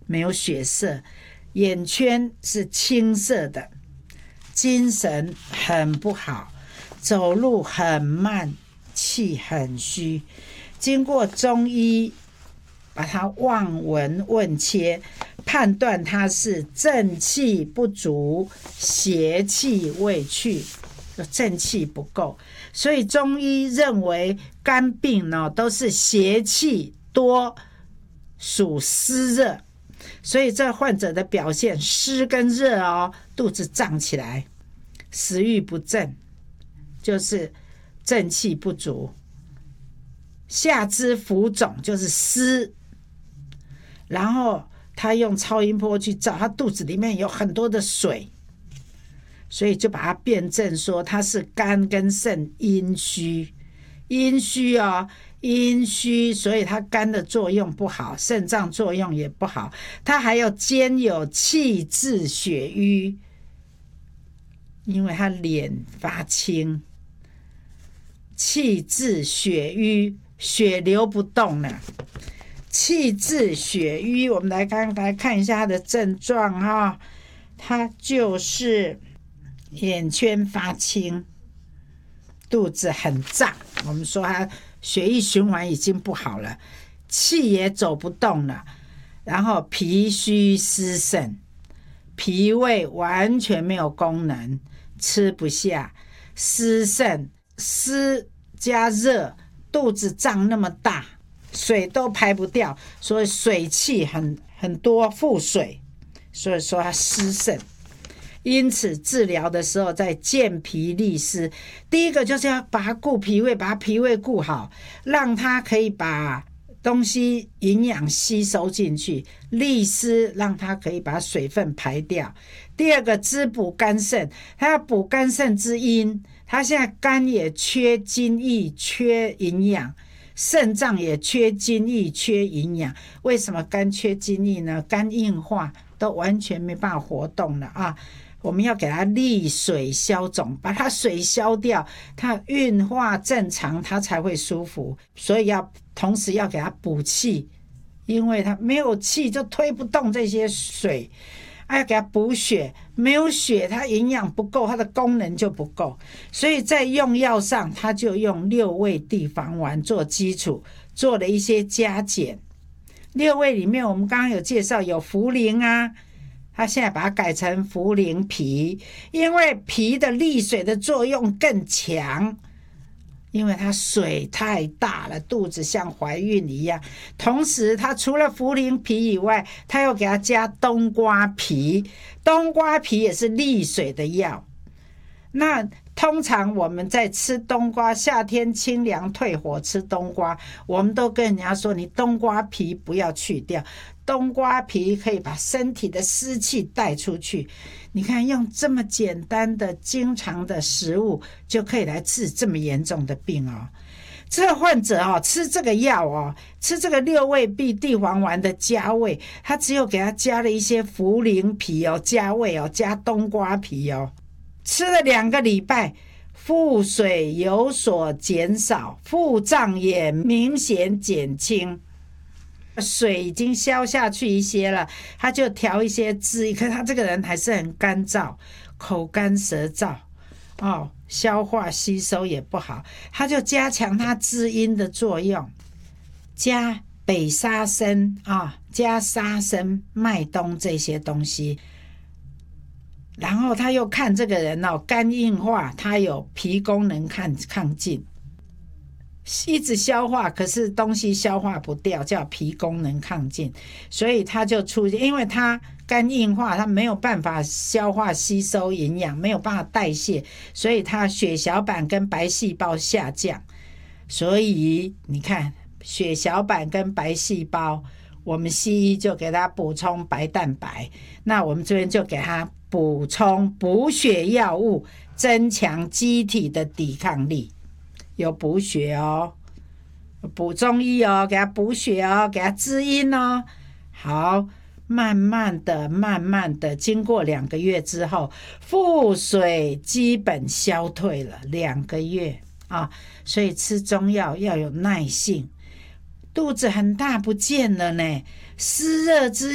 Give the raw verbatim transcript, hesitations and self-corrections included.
没有血色，眼圈是青色的，精神很不好，走路很慢，气很虚。经过中医把它望闻问切，判断它是正气不足，邪气未去，正气不够。所以中医认为肝病呢都是邪气多，属湿热。所以这患者的表现湿跟热哦，肚子胀起来，食欲不振，就是正气不足。下肢浮肿就是湿，然后他用超音波去照，他肚子里面有很多的水，所以就把它辩证说他是肝跟肾阴虚，阴虚哦，阴虚，所以他肝的作用不好，肾脏作用也不好，他还有兼有气滞血瘀，因为他脸发青，气滞血瘀，血流不动了。气滞血瘀，我们来看来看一下它的症状哈，它就是眼圈发青，肚子很胀，我们说它血液循环已经不好了，气也走不动了，然后脾虚湿盛，脾胃完全没有功能，吃不下，湿盛，湿加热，肚子胀那么大，水都排不掉，所以水气很很多，腹水，所以说它湿盛。因此治疗的时候在健脾利湿，第一个就是要把它顾脾胃，把它脾胃顾好，让它可以把东西营养吸收进去，利湿让它可以把水分排掉。第二个滋补肝肾，它要补肝肾之阴，它现在肝也缺津液，缺营养，肾脏也缺津液，缺营养。为什么肝缺津液呢？肝硬化，都完全没办法活动了啊！我们要给它利水消肿，把它水消掉，它运化正常，它才会舒服。所以要同时要给它补气，因为它没有气就推不动这些水。要给它补血，没有血它营养不够，它的功能就不够。所以在用药上，它就用六味地黄丸做基础，做了一些加减。六味里面我们刚刚有介绍有茯苓啊，他现在把它改成茯苓皮，因为皮的利水的作用更强，因为它水太大了，肚子像怀孕一样。同时它除了茯苓皮以外，它又给它加冬瓜皮，冬瓜皮也是利水的药。那通常我们在吃冬瓜，夏天清凉退火吃冬瓜，我们都跟人家说你冬瓜皮不要去掉，冬瓜皮可以把身体的湿气带出去。你看用这么简单的经常的食物就可以来治这么严重的病哦。这个患者哦，吃这个药哦，吃这个六味地地黄丸的加味，他只有给他加了一些茯苓皮哦，加味哦，加冬瓜皮哦，吃了两个礼拜，腹水有所减少，腹胀也明显减轻，水已经消下去一些了，他就调一些滋，可是他这个人还是很干燥，口干舌燥哦，消化吸收也不好，他就加强他滋阴的作用，加北沙参啊，加沙参、麦冬这些东西。然后他又看这个人哦，肝硬化，他有脾功能抗抗进，一直消化，可是东西消化不掉，叫脾功能亢进，所以他就出现，因为他肝硬化，他没有办法消化吸收营养，没有办法代谢，所以他血小板跟白细胞下降。所以你看，血小板跟白细胞，我们西医就给他补充白蛋白，那我们这边就给他补充补血药物，增强机体的抵抗力。有补血哦，补中医哦，给他补血哦，给他滋阴哦。好，慢慢的、慢慢的，经过两个月之后，腹水基本消退了。两个月啊，所以吃中药要有耐性。肚子很大不见了呢，湿热之